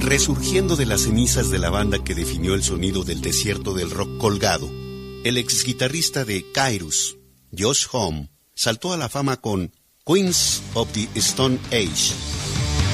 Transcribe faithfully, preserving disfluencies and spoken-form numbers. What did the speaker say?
Resurgiendo de las cenizas de la banda que definió el sonido del desierto del rock colgado, el ex guitarrista de Kairos, Josh Homme, saltó a la fama con Queens of the Stone Age,